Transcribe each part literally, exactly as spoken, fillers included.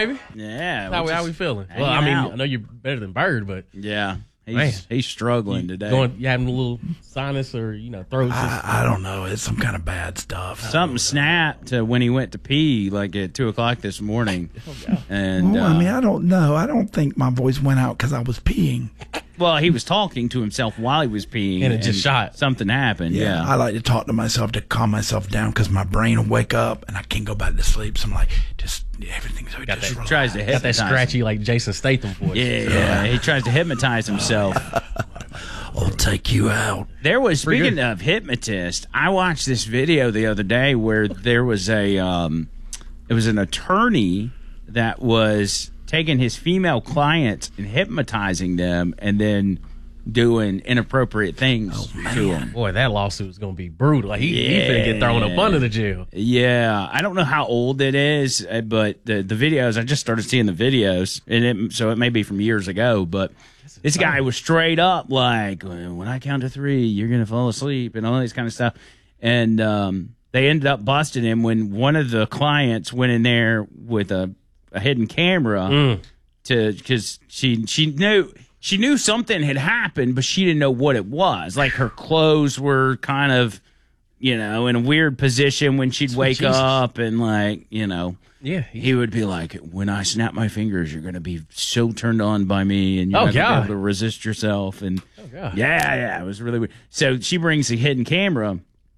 baby. Yeah. How, how we feeling? Well, I mean, out. I know you're better than Bird, but yeah, he's man, he's struggling you today. Going, you having a little sinus or you know throat? I, I don't know. It's some kind of bad stuff. Something snapped uh, when he went to pee, like at two o'clock this morning. oh, and well, uh, I mean, I don't know. I don't think my voice went out because I was peeing. Well, he was talking to himself while he was peeing, and it just and shot. Something happened. Yeah, yeah, I like to talk to myself to calm myself down because my brain will wake up and I can't go back to sleep. So I'm like, just everything's got just that, tries to hypnotize. Got that scratchy him. Like Jason Statham voice. Yeah, yeah, yeah, he tries to hypnotize himself. I'll take you out. There was speaking of hypnotist. I watched this video the other day where there was a, um, it was an attorney that was taking his female clients and hypnotizing them and then doing inappropriate things oh, to them. Boy, that lawsuit is going to be brutal. Like he, yeah. he finna get thrown up under the jail. Yeah. I don't know how old it is, but the, the videos, I just started seeing the videos, and it, so it may be from years ago, but this guy was straight up like, when I count to three, you're going to fall asleep and all this kind of stuff. And um, they ended up busting him when one of the clients went in there with a a hidden camera mm. to because she she knew she knew something had happened, but she didn't know what it was. Like her clothes were kind of, you know, in a weird position when she'd wake Jesus. up, and like, you know, yeah, he would be like, when I snap my fingers, you're gonna be so turned on by me, and you're oh, not gonna God. be able to resist yourself. And oh, God. yeah, yeah, it was really weird. So she brings the hidden camera.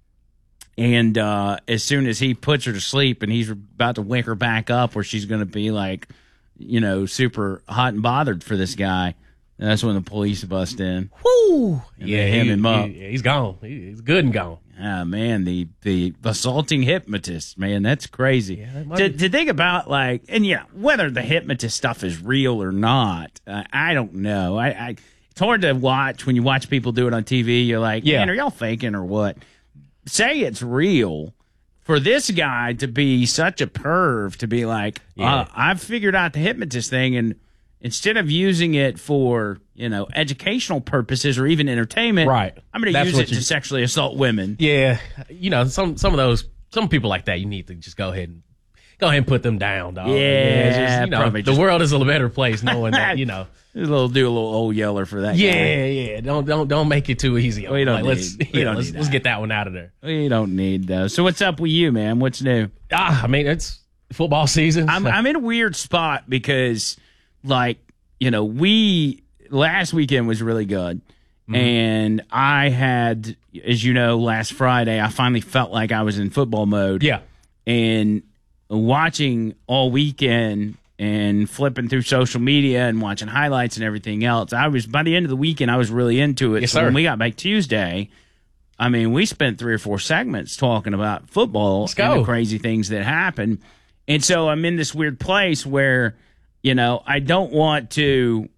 And uh, as soon as he puts her to sleep and he's about to wake her back up where she's going to be like, you know, super hot and bothered for this guy, that's when the police bust in. Woo! And yeah, they hem he, him up. He, he's gone. He, he's good and gone. Ah, man, the, the assaulting hypnotist, man, that's crazy. Yeah, that to, to think about, like, and yeah, whether the hypnotist stuff is real or not, uh, I don't know. I, I It's hard to watch when you watch people do it on T V. You're like, yeah. man, are y'all faking or what? Say it's real. For this guy to be such a perv, to be like, yeah. uh, I've figured out the hypnotist thing, and instead of using it for, you know, educational purposes or even entertainment, right. I'm going to use it to sexually assault women. Yeah, you know, some some of those, some people like that, you need to just go ahead and go ahead and put them down, dog. Yeah, yeah just, you know, the just, world is a better place knowing that, you know. A little do a little old yeller for that. Yeah, guy. yeah. Don't don't don't make it too easy. We don't like, need. Let's, we yeah, don't let's, need let's get that one out of there. We don't need those. So what's up with you, man? What's new? Ah, I mean, it's football season. I'm I'm in a weird spot because, like, you know, we last weekend was really good, mm-hmm. and I had, as you know, last Friday I finally felt like I was in football mode. Yeah, and watching all weekend and flipping through social media and watching highlights and everything else, I was, by the end of the weekend, I was really into it. Yes, so sir. when we got back Tuesday, I mean, we spent three or four segments talking about football Let's and go. the crazy things that happen. And so I'm in this weird place where, you know, I don't want to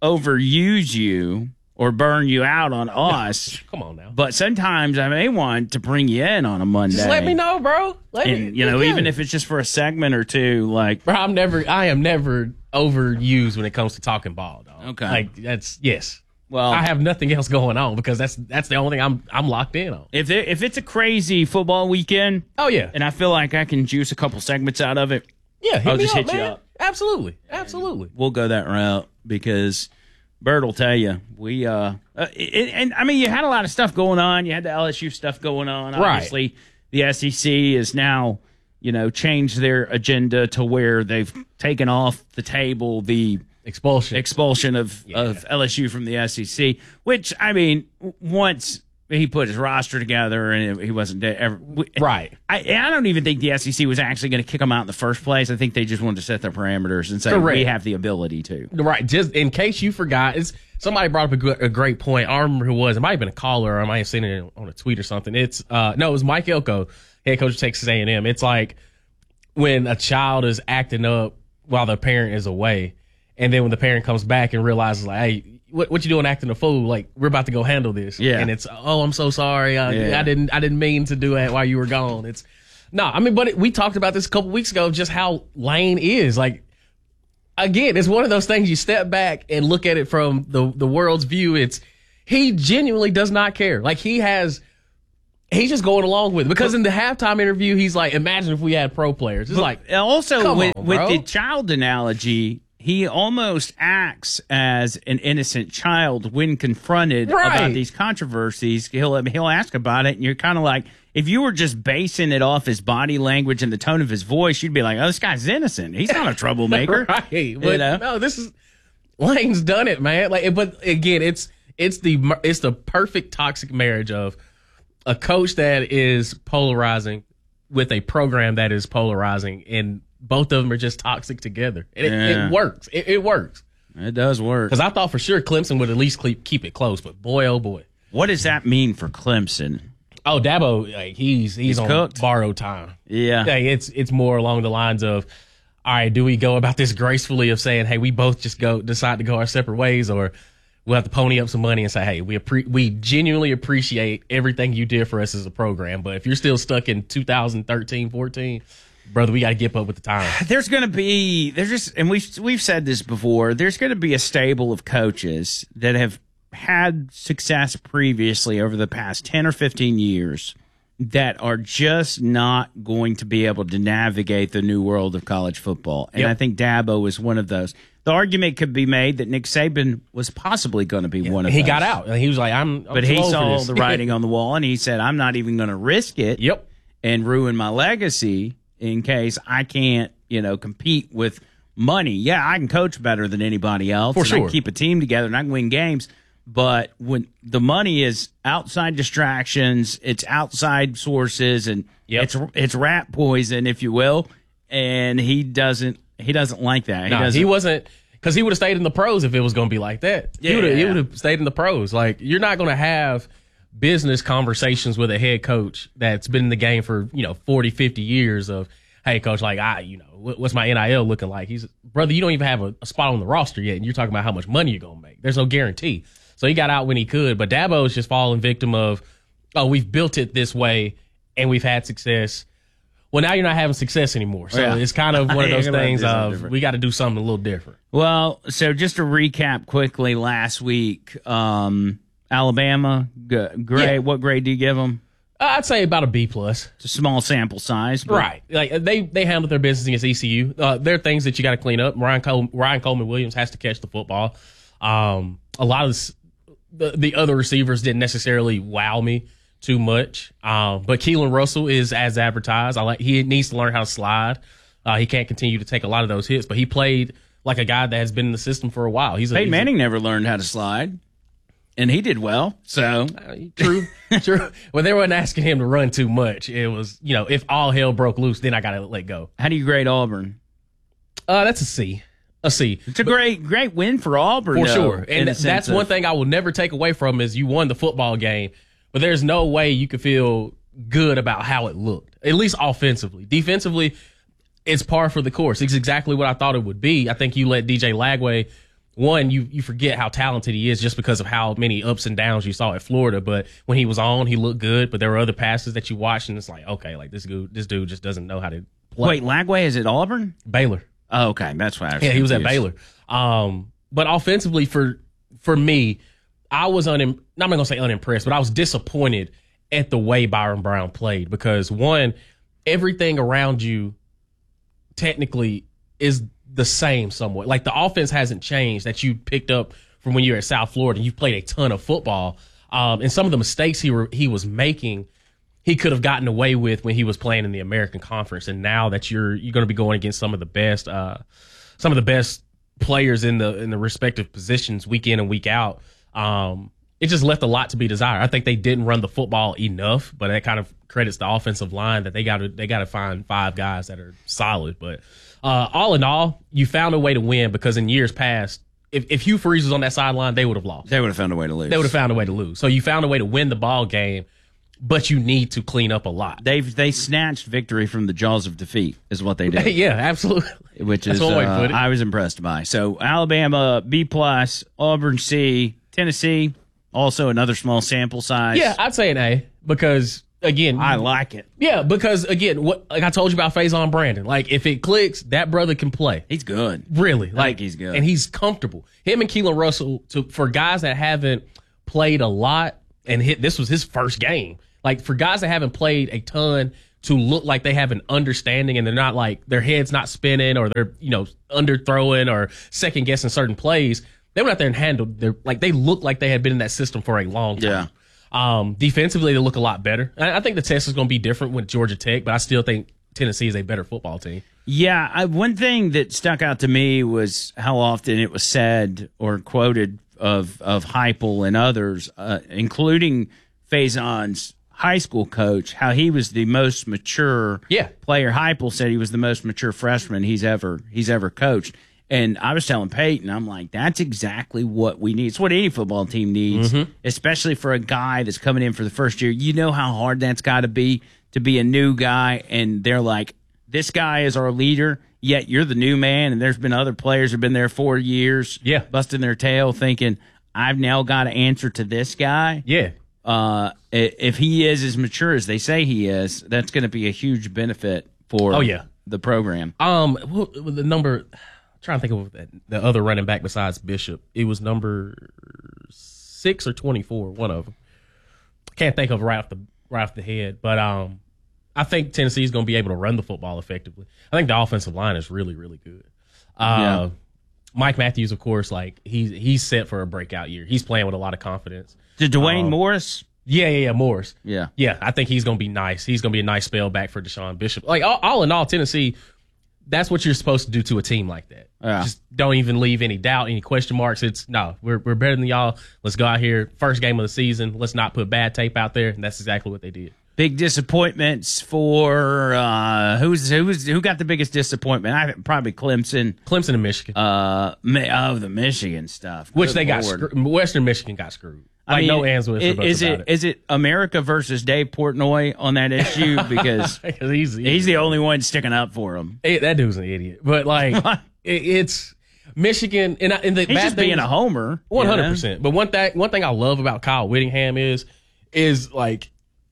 overuse you or burn you out on us. Come on now. But sometimes I may want to bring you in on a Monday. Just let me know, bro. Let and, me, you know, yeah. even if it's just for a segment or two, like, bro, I'm never, I am never overused when it comes to talking ball, dog. Okay. Like, that's, yes. Well, I have nothing else going on because that's that's the only thing I'm I'm locked in on. If there, if it's a crazy football weekend, oh yeah, and I feel like I can juice a couple segments out of it, yeah, hit I'll me just up, hit man. you up. Absolutely, absolutely. We'll go that route because Bird will tell you we uh, uh it, and I mean you had a lot of stuff going on. You had the L S U stuff going on. Obviously, right. The S E C is now, you know, changed their agenda to where they've taken off the table the expulsion expulsion of, yeah. of L S U from the S E C, which, I mean, once he put his roster together and he wasn't ever right. I, I don't even think the S E C was actually going to kick him out in the first place. I think they just wanted to set their parameters and say, Correct. We have the ability to. Right. Just in case you forgot, it's somebody brought up a, good, a great point. I don't remember who it was. It might have been a caller, or I might have seen it on a tweet or something. It's uh, no, it was Mike Elko, head coach of Texas A and M. It's like when a child is acting up while their parent is away, and then when the parent comes back and realizes, like, hey, what, what you doing acting a fool? Like, we're about to go handle this. Yeah. And it's, oh, I'm so sorry. I, yeah. I didn't I didn't mean to do that while you were gone. It's no, I mean, but it, we talked about this a couple weeks ago, just how Lane is. Like, again, it's one of those things you step back and look at it from the, the world's view. It's he genuinely does not care. Like, he has he's just going along with it. Because in the halftime interview, he's like, imagine if we had pro players. It's like, also with, on, with bro. the child analogy, he almost acts as an innocent child when confronted Right. about these controversies. He'll he'll ask about it, and you're kind of like, if you were just basing it off his body language and the tone of his voice, you'd be like, oh, this guy's innocent. He's not a troublemaker. right. But You know? no, this is Lane's done it, man. Like, but again, it's it's the it's the perfect toxic marriage of a coach that is polarizing with a program that is polarizing, and both of them are just toxic together. And it, Yeah. it works. It, it works. It does work. Because I thought for sure Clemson would at least keep, keep it close, but boy, oh boy. What does that mean for Clemson? Oh, Dabo, like, he's, he's He's on cooked. borrowed time. Yeah. Like, it's it's more along the lines of, all right, do we go about this gracefully of saying, hey, we both just go decide to go our separate ways, or we'll have to pony up some money and say, hey, we appre- we genuinely appreciate everything you did for us as a program, but if you're still stuck in two thousand thirteen, fourteen, brother, we got to get up with the time. There's going to be there's just and we've we've said this before. There's going to be a stable of coaches that have had success previously over the past ten or fifteen years that are just not going to be able to navigate the new world of college football. And Yep. I think Dabo is one of those. The argument could be made that Nick Saban was possibly going to be one of He those. got out. And he was like, I'm, I'm But too he old for saw this. the writing on the wall, and he said, I'm not even going to risk it Yep. and ruin my legacy in case I can't, you know, compete with money. Yeah, I can coach better than anybody else. For and I sure. can keep a team together and I can win games. But when the money is outside distractions, it's outside sources, and Yep. it's it's rat poison, if you will. And he doesn't he doesn't like that. He No, doesn't. he wasn't, because he would have stayed in the pros if it was going to be like that. He would have he Yeah. would have stayed in the pros. Like, you're not going to have business conversations with a head coach that's been in the game for, you know, forty, fifty years of, hey, coach, like, I, you know, what, what's my N I L looking like? He's, brother, you don't even have a, a spot on the roster yet, and you're talking about how much money you're going to make. There's no guarantee. So he got out when he could, but Dabo is just falling victim of, oh, we've built it this way and we've had success. Well, now you're not having success anymore. So Yeah. it's kind of one of Yeah, those you're gonna things do something of, different. we got to do something a little different. Well, so just to recap quickly, last week, um, Alabama, g- grade. Yeah. What grade do you give them? I'd say about a B plus. It's a small sample size, but Right. Like, they, they handled their business against E C U. Uh, there are things that you got to clean up. Ryan, Col- Ryan Coleman Williams has to catch the football. Um, a lot of this, the, the other receivers didn't necessarily wow me too much. Um, but Keelan Russell is as advertised. I like, he needs to learn how to slide. Uh, he can't continue to take a lot of those hits, but he played like a guy that has been in the system for a while. He's a, Peyton he's a- Manning never learned how to slide, and he did well. So True, true. Well, they weren't asking him to run too much. It was, you know, if all hell broke loose, then I got to let go. how do you grade Auburn? Uh, that's a C. A C. It's a great, great win for Auburn, For though, sure. in And a sense that's of- one thing I will never take away from is you won the football game, but there's no way you could feel good about how it looked, at least offensively. Defensively, it's par for the course. It's exactly what I thought it would be. I think you let D J Lagway, one, you, you forget how talented he is just because of how many ups and downs you saw at Florida. But when he was on, he looked good. But there were other passes that you watched, and it's like, okay, like this dude, this dude just doesn't know how to play. Wait, Lagway is at Auburn? Baylor. Oh, okay, that's why. I was Yeah, he was at confused. Baylor. Um, but offensively, for for me, I was unim- not going to say unimpressed, but I was disappointed at the way Byron Brown played because, one, everything around you technically is the same somewhat. Like, the offense hasn't changed that you picked up from when you were at South Florida and you played a ton of football. Um, and some of the mistakes he were he was making, he could have gotten away with when he was playing in the American Conference. And now that you're you're going to be going against some of the best uh, some of the best players in the in the respective positions week in and week out, um, it just left a lot to be desired. I think they didn't run the football enough, but that kind of credits the offensive line that they got to they got to find five guys that are solid. But uh, all in all, you found a way to win because in years past, if, if Hugh Freeze was on that sideline, they would have lost. They would have found a way to lose. They would have found a way to lose. So you found a way to win the ball game, but you need to clean up a lot. They they snatched victory from the jaws of defeat, is what they did. Yeah, absolutely. Which That's is one way to uh, put it. I was impressed by. So Alabama B plus, Auburn C, Tennessee also another small sample size. Yeah, I'd say an A because again, I like it. yeah, because again, what like I told you about Faison Brandon, like if it clicks, that brother can play. He's good. Really, like think he's good. and he's comfortable. Him and Keelan Russell, to, for guys that haven't played a lot, and hit this was his first game. Like for guys that haven't played a ton to look like they have an understanding and they're not like their head's not spinning or they're, you know, underthrowing or second guessing certain plays. They went out there and handled their, like they look like they had been in that system for a long time. Yeah. Um, defensively, they look a lot better. I, I think the test is going to be different with Georgia Tech, but I still think Tennessee is a better football team. Yeah, I, one thing that stuck out to me was how often it was said or quoted of of Heupel and others, uh, including Faison's high school coach, how he was the most mature Yeah. player. Heupel said he was the most mature freshman he's ever he's ever coached. And I was telling Peyton, I'm like, that's exactly what we need. It's what any football team needs, Mm-hmm. especially for a guy that's coming in for the first year. You know how hard that's got to be to be a new guy, and they're like, this guy is our leader, yet you're the new man, and there's been other players who've been there four years, Yeah. busting their tail, thinking, I've now got to answer to this guy. Yeah. Uh, i- if he is as mature as they say he is, that's going to be a huge benefit for Oh, yeah. the program. Um, what, what the number, I'm trying to think of that, the other running back besides Bishop. It was number six or twenty-four, one of them. Can't think of right off the right off the head, but um, I think Tennessee is going to be able to run the football effectively. I think the offensive line is really, really good. Uh, Yeah. Mike Matthews, of course, like he's he's set for a breakout year. He's playing with a lot of confidence. Did Dwayne Um, Morris? Yeah, yeah, yeah, Morris. Yeah. Yeah, I think he's going to be nice. He's going to be a nice spell back for Deshaun Bishop. Like, all, all in all, Tennessee, that's what you're supposed to do to a team like that. Yeah. Just don't even leave any doubt, any question marks. It's, no, we're we're better than y'all. Let's go out here. First game of the season. Let's not put bad tape out there. And that's exactly what they did. Big disappointments for uh, who's who's who got the biggest disappointment? I probably Clemson. Clemson and Michigan, Uh, Mi- oh, the Michigan stuff, which Good they got Lord. screwed. Western Michigan got screwed. I Like, mean, no ands with i- about is it it. is it America versus Dave Portnoy on that issue because he's, he's the only one sticking up for him. It, that dude's an idiot. But, like, it, it's Michigan. And, I- and the He's bad just thing being is- a homer. One you hundred know? percent. But one thing, one thing I love about Kyle Whittingham is, is like,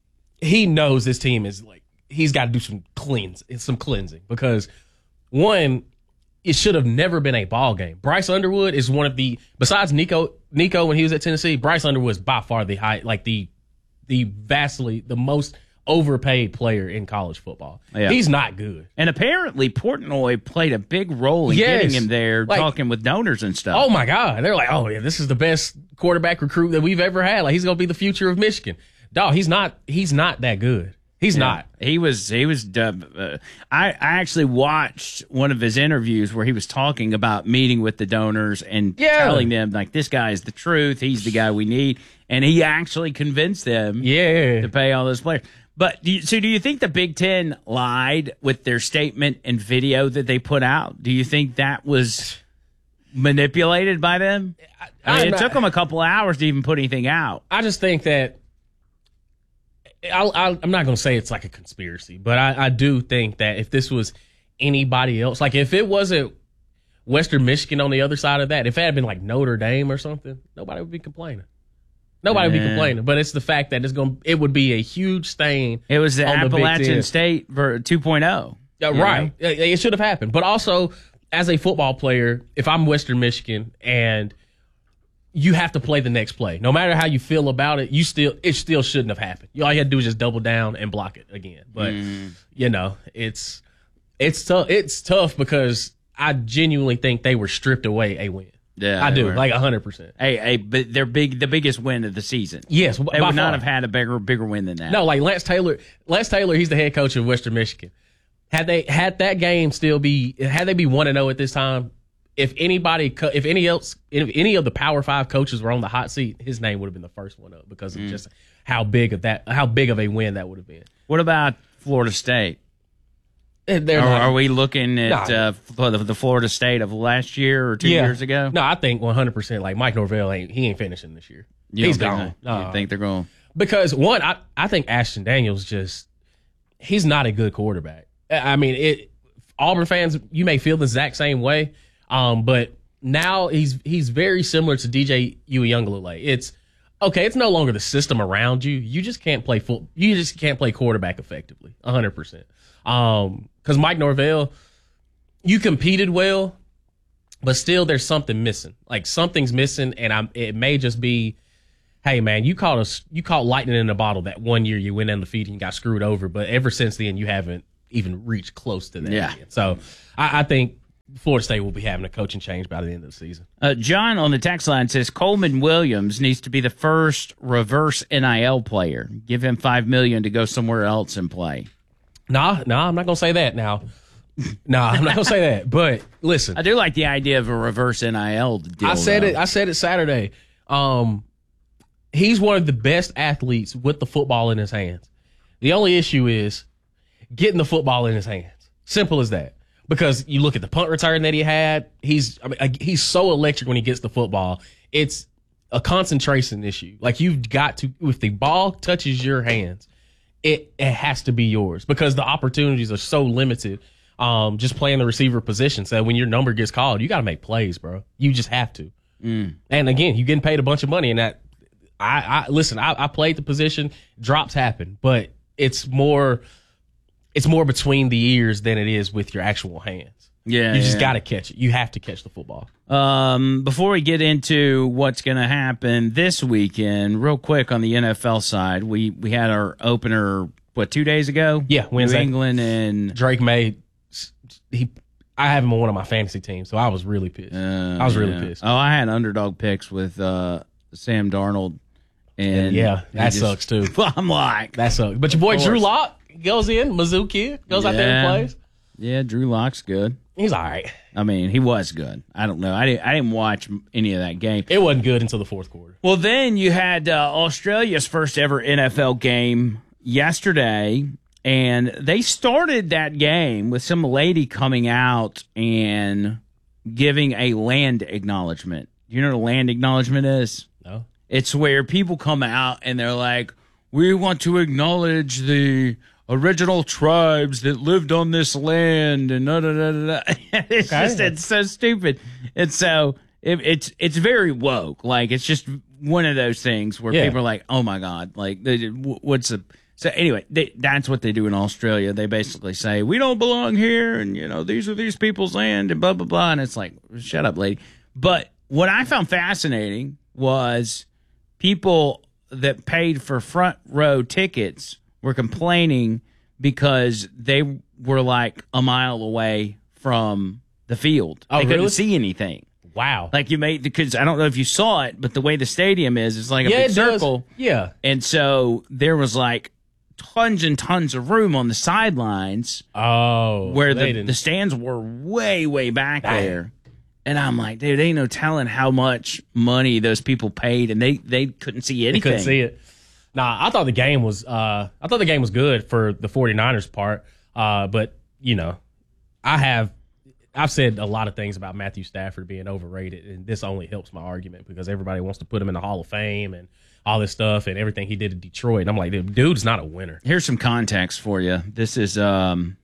he knows this team is like he's got to do some cleanse, some cleansing because one, it should have never been a ball game. Bryce Underwood is one of the besides Nico, Nico when he was at Tennessee, Bryce Underwood is by far the high, like the the vastly the most overpaid player in college football. Yeah. He's not good. And apparently Portnoy played a big role in Yes. getting him there, Like- talking with donors and stuff. Oh my God. They're like, oh yeah, this is the best quarterback recruit that we've ever had. Like he's gonna be the future of Michigan. Dog, he's not he's not that good. He's not. He was. He was. Uh, I, I actually watched one of his interviews where he was talking about meeting with the donors and Yeah. telling them like this guy is the truth. He's the guy we need, and he actually convinced them Yeah. to pay all those players. But do you, so, do you think the Big Ten lied with their statement and video that they put out? Do you think that was manipulated by them? I mean, I'm it not- took them a couple of hours to even put anything out. I just think that I'll, I'll, I'm not going to say it's like a conspiracy, but I, I do think that if this was anybody else, like if it wasn't Western Michigan on the other side of that, if it had been like Notre Dame or something, nobody would be complaining. Nobody would be Yeah. complaining. But it's the fact that it's going, it would be a huge stain. It was the on the Big Appalachian Ten. State ver- two point oh. Yeah, you right. know? It it should have happened. But also, as a football player, if I'm Western Michigan and you have to play the next play, no matter how you feel about it, you still it still shouldn't have happened. All you had to do is just double down and block it again. But you know, it's it's tough. It's tough because I genuinely think they were stripped away a win. Yeah, I they do, were. like a hundred percent. Hey, hey, but they're big. The biggest win of the season. Yes, They by would not far. have had a bigger, bigger win than that. No, like Lance Taylor. Lance Taylor, he's the head coach of Western Michigan. Had they had that game still be had they be one and zero at this time, if anybody, co- if any else, if any of the Power Five coaches were on the hot seat, his name would have been the first one up because of just how big of that, how big of a win that would have been. What about Florida State? And they're Are, not- are we looking at Nah. uh, for the, the Florida State of last year or two Yeah. years ago? No, I think one hundred percent. Like Mike Norvell ain't he ain't finishing this year. You He's don't gone. think they- You No. think they're going? Because one, I, I think Ashton Daniels just he's not a good quarterback. I I mean, it Auburn fans, you may feel the exact same way, um, but now he's he's very similar to D J Uiagalelei. It's okay. It's no longer the system around you. You just can't play full. You just can't play quarterback effectively, a hundred percent. Um, because Mike Norvell, you competed well, but still there's something missing. Like something's missing, and I'm. It may just be hey man, you caught us, you caught lightning in a bottle that one year you went undefeated and got screwed over, but ever since then you haven't even reached close to that. Yeah. Again. So I, I think Florida State will be having a coaching change by the end of the season. Uh, John on the text line says Coleman Williams needs to be the first reverse N I L player. Give him five million to go somewhere else and play. Nah, nah, I'm not gonna say that now. Nah, I'm not gonna say that. But listen, I do like the idea of a reverse N I L deal. I said though. it. I said it Saturday. Um, he's one of the best athletes with the football in his hands. The only issue is getting the football in his hands. Simple as that. Because you look at the punt return that he had. He's I mean, he's so electric when he gets the football. It's a concentration issue. Like you've got to, if the ball touches your hands, it it has to be yours because the opportunities are so limited. Um, just playing the receiver position. So when your number gets called, you got to make plays, bro. You just have to. Mm. And again, you're getting paid a bunch of money, and that I, I listen. I, I played the position. Drops happen, but it's more, it's more between the ears than it is with your actual hands. Yeah, you just yeah. got to catch it. You have to catch the football. Um, before we get into what's going to happen this weekend, real quick on the N F L side, we we had our opener what two days ago? Yeah, Wednesday. New England and Drake made he. I have him on one of my fantasy teams, so I was really pissed. Uh, I was really yeah. pissed. Oh, I had underdog picks with uh, Sam Darnold, and yeah, that just, sucks too. I'm like, that sucks. But your boy Of Drew course. Lock goes in, Mizzou kid goes out there and Yeah. plays. yeah, Drew Lock's good. He's all right. I mean, he was good. I don't know. I didn't. I didn't watch any of that game. It wasn't good until the fourth quarter. Well, then you had uh, Australia's first ever N F L game yesterday, and they started that game with some lady coming out and giving a land acknowledgement. You know what a land acknowledgement is? No. It's where people come out and they're like, we want to acknowledge the original tribes that lived on this land and da da da da. da. It's Okay. just it's so stupid. And so it, it's it's very woke. Like it's just one of those things where Yeah. people are like, oh my god, like they, what's the so anyway? They, that's what they do in Australia. They basically say we don't belong here, and you know these are these people's land and blah blah blah. And it's like, shut up, lady. But what I found fascinating was people that paid for front row tickets were complaining because they were like a mile away from the field. Oh, they couldn't really? see anything. Wow. Like you made because I don't know if you saw it, but the way the stadium is, it's like a yeah, big it circle. does. Yeah. And so there was like tons and tons of room on the sidelines Oh. where they the, didn't- the stands were way, way back Dang. there. And I'm like, dude, ain't no telling how much money those people paid, and they, they couldn't see they anything. couldn't see it. Nah, I thought the game was uh I thought the game was good for the 49ers part. Uh but, you know, I have I've said a lot of things about Matthew Stafford being overrated, and this only helps my argument because everybody wants to put him in the Hall of Fame and all this stuff and everything he did in Detroit. And I'm like, dude, dude's not a winner. Here's some context for you. This is um,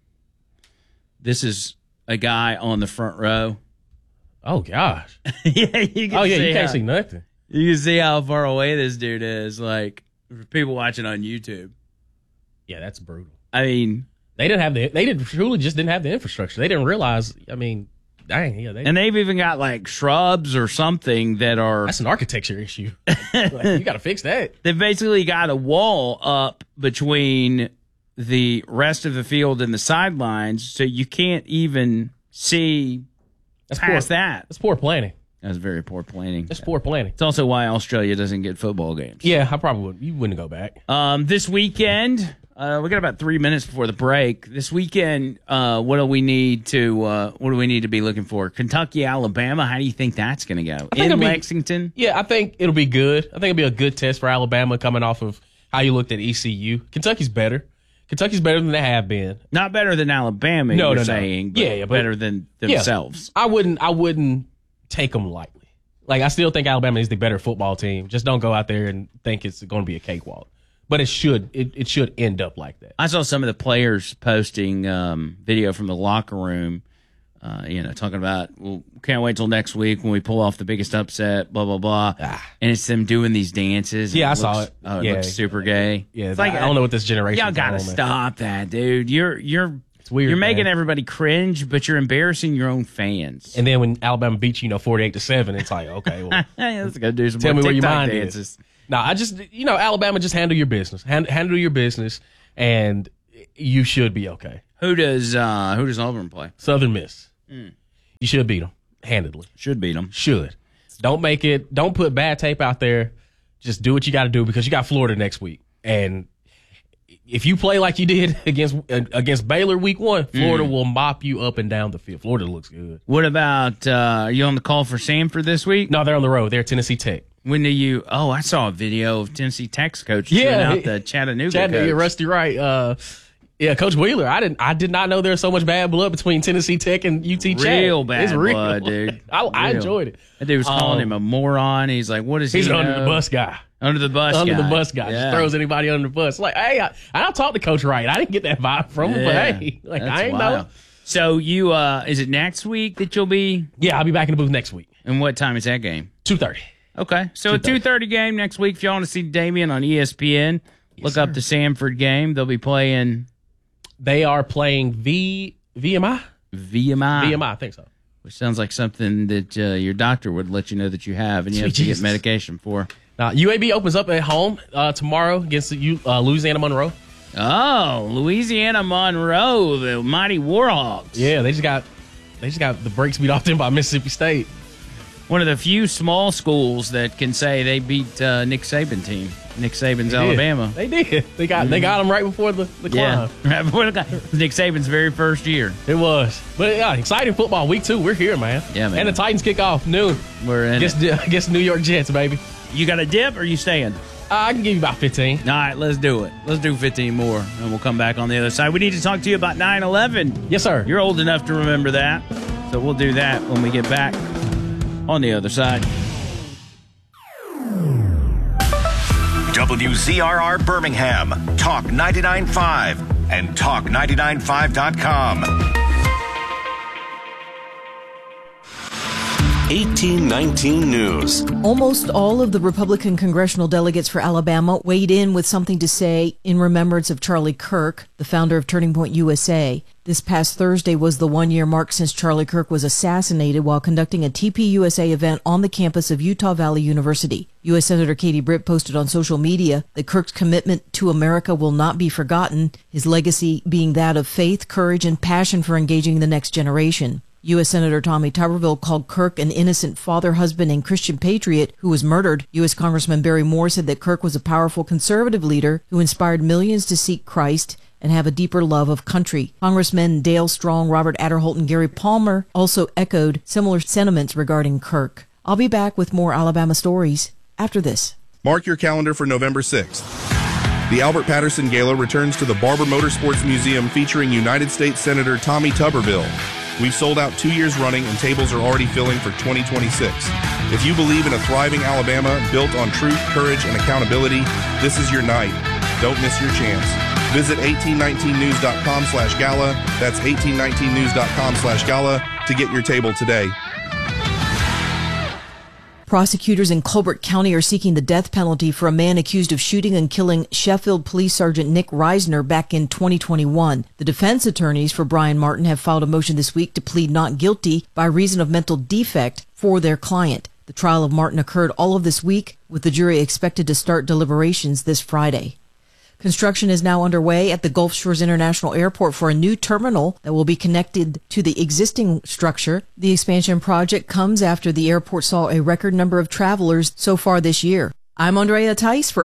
this is a guy on the front row. Oh gosh. yeah, you can Oh yeah, see you can't how, see nothing. You can see how far away this dude is. Like for people watching on YouTube. Yeah, that's brutal. I mean, They didn't have the they didn't truly just didn't have the infrastructure. They didn't realize, I mean, dang, yeah, they and they've even got like shrubs or something that are. that's an architecture issue. Like, you got to fix that. They've basically got a wall up between the rest of the field and the sidelines, so you can't even see That's past poor, that. That's poor planning. That's very poor planning. That's poor planning. It's also why Australia doesn't get football games. Yeah, I probably would. You wouldn't go back. Um, this weekend, uh, we got about three minutes before the break. This weekend, uh, what do we need to uh, what do we need to be looking for? Kentucky, Alabama. How do you think that's going to go think in it'll be- Lexington? Yeah, I think it'll be good. I think it'll be a good test for Alabama coming off of how you looked at E C U. Kentucky's better. Kentucky's better than they have been. Not better than Alabama. No, you're no, no. saying, but Yeah, yeah, but- better than Yeah. themselves. I wouldn't. I wouldn't take them lightly. Like I still think Alabama is the better football team. Just don't go out there and think it's going to be a cakewalk. But it should. It, it should end up like that. I saw some of the players posting um, video from the locker room, uh, you know, talking about, well, can't wait till next week when we pull off the biggest upset, blah, blah, blah. Ah. And it's them doing these dances. Yeah, and I saw looks- it. Oh, it Yeah. looks super gay. Yeah, It's like, I don't know what this generation. y'all is got to on, man. stop that, dude. You're, you're, It's weird. you're making man. everybody cringe, but you're embarrassing your own fans. And then when Alabama beats you, you know, forty-eight to seven, it's like, okay, well, Hey, let's go do some Tell more me where your TikTok mind dances. is. No, I just, you know, Alabama, just handle your business. Hand, handle your business, and you should be okay. Who does uh, Who does Auburn play? Southern Miss. Mm. You should beat them handedly. Should beat them. Should. Don't make it. Don't put bad tape out there. Just do what you got to do because you got Florida next week. And if you play like you did against uh, against Baylor week one, Florida mm. will mop you up and down the field. Florida looks good. What about, uh, are you on the call for Samford this week? No, they're on the road. They're Tennessee Tech. When do you, oh, I saw a video of Tennessee Tech's coach yeah, out the Chattanooga Chattanooga, coach. Rusty Wright. Uh, yeah, Coach Wheeler. I didn't. I did not know there was so much bad blood between Tennessee Tech and U T. Real Chat. bad it's real. blood, dude. I, I enjoyed it. That dude was calling um, him a moron. He's like, "What is he?" He's an know? under the bus guy. Under the bus under guy. the bus guy. Yeah. Just throws anybody under the bus. Like, hey, I, I talked to Coach Wright. I didn't get that vibe from him, yeah, but hey, like I ain't wild. know. So you, uh, is it next week that you'll be? Yeah, I'll be back in the booth next week. And what time is that game? Two thirty. Okay, so a two thirty game next week. If you want to see Damian on E S P N, yes, look sir. up the Samford game. They'll be playing. They are playing V VMI. VMI. VMI, I think so. Which sounds like something that uh, your doctor would let you know that you have, and you Sweet have to Jesus. get medication for. Now, U A B opens up at home uh, tomorrow against the, uh, Louisiana Monroe. Oh, Louisiana Monroe, the mighty Warhawks. Yeah, they just got they just got the brakes beat off them by Mississippi State. One of the few small schools that can say they beat uh, Nick Saban team. Nick Saban's they Alabama. They did. They got mm-hmm. they got them right before the, the climb. Yeah, right before the Nick Saban's very first year. It was. But yeah, exciting football week two. We're here, man. Yeah, man. And the Titans kick off noon. We're in against, it. against New York Jets, baby. You got a dip or are you staying? Uh, I can give you about fifteen. All right, let's do it. Let's do fifteen more, and we'll come back on the other side. We need to talk to you about nine eleven. Yes, sir. You're old enough to remember that, so we'll do that when we get back on the other side. W Z R R Birmingham, Talk ninety-nine point five, and talk ninety-nine point five dot com. eighteen nineteen News. Almost all of the Republican congressional delegates for Alabama weighed in with something to say in remembrance of Charlie Kirk, the founder of Turning Point U S A. This past Thursday was the one-year mark since Charlie Kirk was assassinated while conducting a T P U S A event on the campus of Utah Valley University. U S Senator Katie Britt posted on social media that Kirk's commitment to America will not be forgotten, his legacy being that of faith, courage, and passion for engaging the next generation. U S Senator Tommy Tuberville called Kirk an innocent father, husband, and Christian patriot who was murdered. U S Congressman Barry Moore said that Kirk was a powerful conservative leader who inspired millions to seek Christ and have a deeper love of country. Congressmen Dale Strong, Robert Adderholt, and Gary Palmer also echoed similar sentiments regarding Kirk. I'll be back with more Alabama stories after this. Mark your calendar for November sixth. The Albert Patterson Gala returns to the Barber Motorsports Museum featuring United States Senator Tommy Tuberville. We've sold out two years running and tables are already filling for twenty twenty-six. If you believe in a thriving Alabama built on truth, courage, and accountability, this is your night. Don't miss your chance. Visit eighteen nineteen news dot com slash gala. That's eighteen nineteen news dot com slash gala to get your table today. Prosecutors in Colbert County are seeking the death penalty for a man accused of shooting and killing Sheffield Police Sergeant Nick Reisner back in twenty twenty-one. The defense attorneys for Brian Martin have filed a motion this week to plead not guilty by reason of mental defect for their client. The trial of Martin occurred all of this week, with the jury expected to start deliberations this Friday. Construction is now underway at the Gulf Shores International Airport for a new terminal that will be connected to the existing structure. The expansion project comes after the airport saw a record number of travelers so far this year. I'm Andrea Tice for